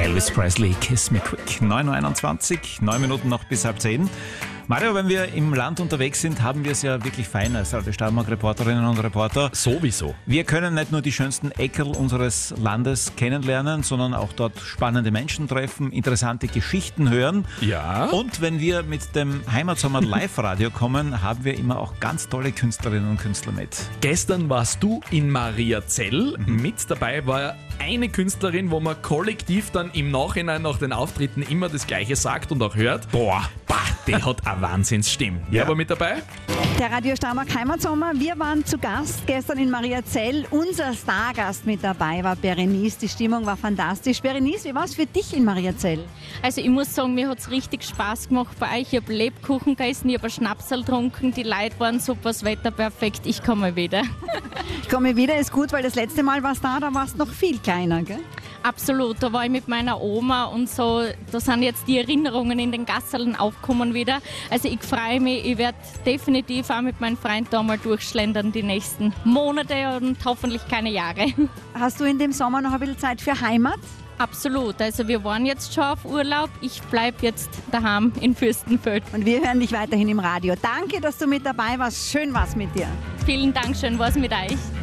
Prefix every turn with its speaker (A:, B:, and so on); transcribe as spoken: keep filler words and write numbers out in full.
A: Elvis Presley, Kiss Me Quick. neun Uhr einundzwanzig, neun Minuten noch bis halb zehn. Mario, wenn wir im Land unterwegs sind, haben wir es ja wirklich fein als alte Steiermark-Reporterinnen und Reporter.
B: Sowieso.
A: Wir können nicht nur die schönsten Eckerl unseres Landes kennenlernen, sondern auch dort spannende Menschen treffen, interessante Geschichten hören.
B: Ja.
A: Und wenn wir mit dem Heimatsommer Live-Radio kommen, haben wir immer auch ganz tolle Künstlerinnen und Künstler mit.
B: Gestern warst du in Mariazell.
A: Mhm.
B: Mit dabei war eine Künstlerin, wo man kollektiv dann im Nachhinein nach den Auftritten immer das Gleiche sagt und auch hört. Boah, bah, die hat eine Wahnsinnsstimme. Wer
A: Ja.
B: war mit dabei?
C: Der Radio Steiermark Heimatsommer. Wir waren zu Gast gestern in Mariazell. Unser Stargast mit dabei war Berenice. Die Stimmung war fantastisch. Berenice, wie war es für dich in Mariazell?
D: Also ich muss sagen, mir hat es richtig Spaß gemacht bei euch. Ich habe Lebkuchen gegessen, ich habe Schnapsal getrunken, die Leute waren super, das Wetter perfekt. Ich komme wieder.
C: Ich komme wieder, ist gut, weil das letzte Mal warst du da, da warst du noch viel kleiner, gell?
D: Absolut, da war ich mit meiner Oma und so, da sind jetzt die Erinnerungen in den Gasseln aufgekommen wieder. Also ich freue mich, ich werde definitiv auch mit meinem Freund da mal durchschlendern die nächsten Monate und hoffentlich keine Jahre.
C: Hast du in dem Sommer noch ein bisschen Zeit für Heimat?
D: Absolut, also wir waren jetzt schon auf Urlaub, ich bleibe jetzt daheim in Fürstenfeld.
C: Und wir hören dich weiterhin im Radio. Danke, dass du mit dabei warst. Schön war's mit dir.
D: Vielen Dank, schön war's mit euch.